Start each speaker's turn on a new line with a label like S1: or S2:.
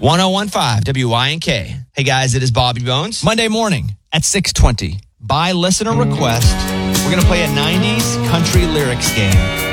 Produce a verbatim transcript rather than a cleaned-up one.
S1: ten fifteen W Y N K. Hey guys, it is Bobby Bones.
S2: Monday morning at six twenty, by listener request, we're going to play a nineties country lyrics game.